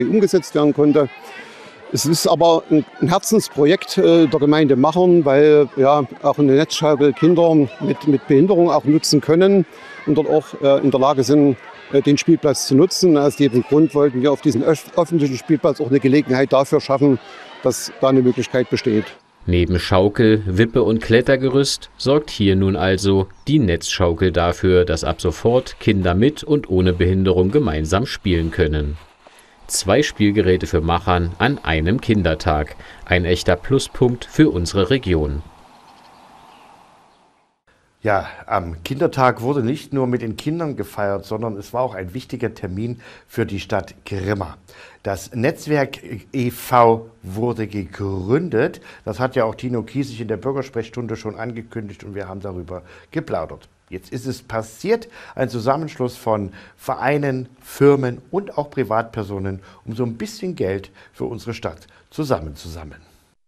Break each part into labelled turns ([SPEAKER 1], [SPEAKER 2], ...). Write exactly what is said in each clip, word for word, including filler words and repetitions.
[SPEAKER 1] umgesetzt werden konnte. Es ist aber ein Herzensprojekt der Gemeinde Machern, weil ja auch eine Netzschaukel Kinder mit, mit Behinderung auch nutzen können und dort auch in der Lage sind, den Spielplatz zu nutzen. Aus diesem Grund wollten wir auf diesem öffentlichen Spielplatz auch eine Gelegenheit dafür schaffen, dass da eine Möglichkeit besteht.
[SPEAKER 2] Neben Schaukel, Wippe und Klettergerüst sorgt hier nun also die Netzschaukel dafür, dass ab sofort Kinder mit und ohne Behinderung gemeinsam spielen können. Zwei Spielgeräte für Machern an einem Kindertag. Ein echter Pluspunkt für unsere Region.
[SPEAKER 3] Ja, am Kindertag wurde nicht nur mit den Kindern gefeiert, sondern es war auch ein wichtiger Termin für die Stadt Grimma. Das Netzwerk e V wurde gegründet. Das hat ja auch Tino Kiesig in der Bürgersprechstunde schon angekündigt und wir haben darüber geplaudert. Jetzt ist es passiert, ein Zusammenschluss von Vereinen, Firmen und auch Privatpersonen, um so ein bisschen Geld für unsere Stadt zusammenzusammeln.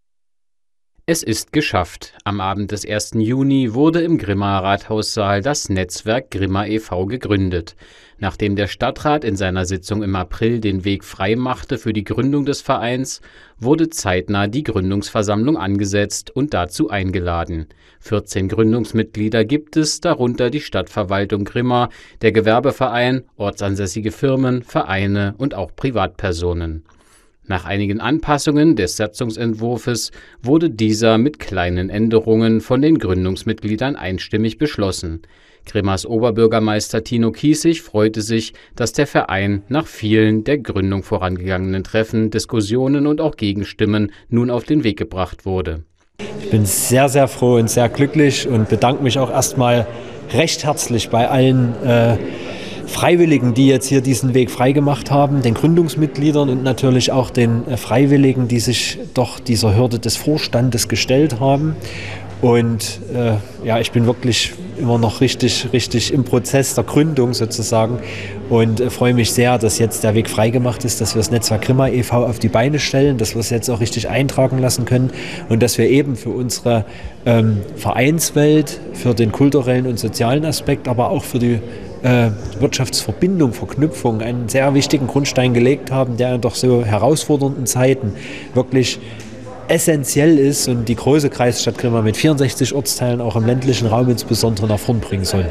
[SPEAKER 2] Es ist geschafft. Am Abend des ersten Juni wurde im Grimmaer Rathaussaal das Netzwerk Grimma e V gegründet. Nachdem der Stadtrat in seiner Sitzung im April den Weg frei machte für die Gründung des Vereins, wurde zeitnah die Gründungsversammlung angesetzt und dazu eingeladen. vierzehn Gründungsmitglieder gibt es, darunter die Stadtverwaltung Grimma, der Gewerbeverein, ortsansässige Firmen, Vereine und auch Privatpersonen. Nach einigen Anpassungen des Satzungsentwurfs wurde dieser mit kleinen Änderungen von den Gründungsmitgliedern einstimmig beschlossen. Grimmas Oberbürgermeister Tino Kiesig freute sich, dass der Verein nach vielen der Gründung vorangegangenen Treffen, Diskussionen und auch Gegenstimmen nun auf den Weg gebracht wurde.
[SPEAKER 4] Ich bin sehr, sehr froh und sehr glücklich und bedanke mich auch erstmal recht herzlich bei allen äh, Freiwilligen, die jetzt hier diesen Weg freigemacht haben, den Gründungsmitgliedern und natürlich auch den äh, Freiwilligen, die sich doch dieser Hürde des Vorstandes gestellt haben. Und äh, ja, ich bin wirklich immer noch richtig, richtig im Prozess der Gründung sozusagen und äh, freue mich sehr, dass jetzt der Weg freigemacht ist, dass wir das Netzwerk Grimma e V auf die Beine stellen, dass wir es jetzt auch richtig eintragen lassen können und dass wir eben für unsere ähm, Vereinswelt, für den kulturellen und sozialen Aspekt, aber auch für die äh, Wirtschaftsverbindung, Verknüpfung einen sehr wichtigen Grundstein gelegt haben, der in doch so herausfordernden Zeiten wirklich essentiell ist und die große Kreisstadt Grimma mit vierundsechzig Ortsteilen auch im ländlichen Raum insbesondere nach vorn bringen soll.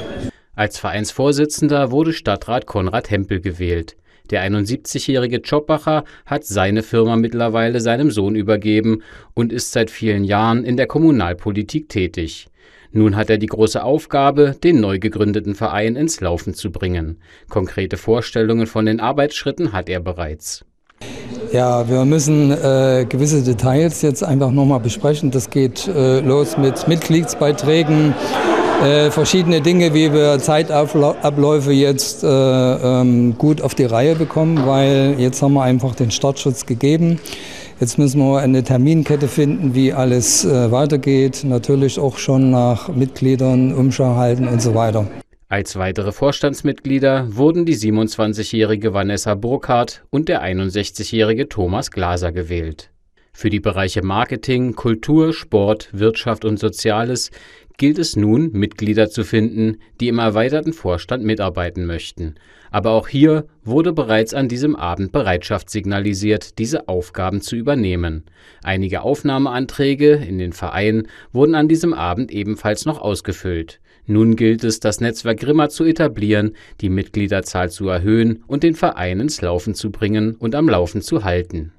[SPEAKER 2] Als Vereinsvorsitzender wurde Stadtrat Konrad Hempel gewählt. Der einundsiebzigjährige Tschobacher hat seine Firma mittlerweile seinem Sohn übergeben und ist seit vielen Jahren in der Kommunalpolitik tätig. Nun hat er die große Aufgabe, den neu gegründeten Verein ins Laufen zu bringen. Konkrete Vorstellungen von den Arbeitsschritten hat er bereits.
[SPEAKER 5] Ja, wir müssen äh, gewisse Details jetzt einfach nochmal besprechen. Das geht äh, los mit Mitgliedsbeiträgen, äh, verschiedene Dinge, wie wir Zeitabläufe jetzt äh, ähm, gut auf die Reihe bekommen, weil jetzt haben wir einfach den Startschutz gegeben. Jetzt müssen wir eine Terminkette finden, wie alles äh, weitergeht. Natürlich auch schon nach Mitgliedern Umschau halten und so weiter.
[SPEAKER 2] Als weitere Vorstandsmitglieder wurden die siebenundzwanzigjährige Vanessa Burkhardt und der einundsechzigjährige Thomas Glaser gewählt. Für die Bereiche Marketing, Kultur, Sport, Wirtschaft und Soziales gilt es nun, Mitglieder zu finden, die im erweiterten Vorstand mitarbeiten möchten. Aber auch hier wurde bereits an diesem Abend Bereitschaft signalisiert, diese Aufgaben zu übernehmen. Einige Aufnahmeanträge in den Verein wurden an diesem Abend ebenfalls noch ausgefüllt. Nun gilt es, das Netzwerk Grimma zu etablieren, die Mitgliederzahl zu erhöhen und den Verein ins Laufen zu bringen und am Laufen zu halten.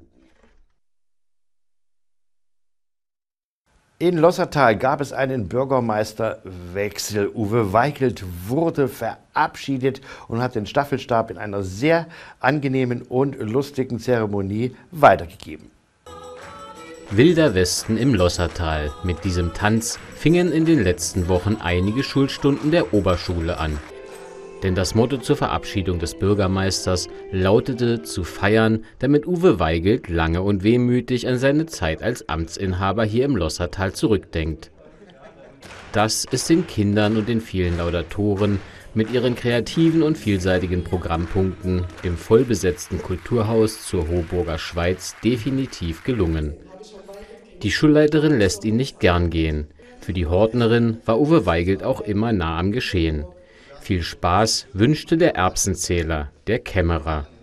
[SPEAKER 3] In Lossertal gab es einen Bürgermeisterwechsel. Uwe Weigelt wurde verabschiedet und hat den Staffelstab in einer sehr angenehmen und lustigen Zeremonie weitergegeben.
[SPEAKER 2] Wilder Westen im Lossertal. Mit diesem Tanz fingen in den letzten Wochen einige Schulstunden der Oberschule an. Denn das Motto zur Verabschiedung des Bürgermeisters lautete: zu feiern, damit Uwe Weigelt lange und wehmütig an seine Zeit als Amtsinhaber hier im Lossertal zurückdenkt. Das ist den Kindern und den vielen Laudatoren mit ihren kreativen und vielseitigen Programmpunkten im vollbesetzten Kulturhaus zur Hoburger Schweiz definitiv gelungen. Die Schulleiterin lässt ihn nicht gern gehen. Für die Hortnerin war Uwe Weigelt auch immer nah am Geschehen. Viel Spaß wünschte der Erbsenzähler, der Kämmerer.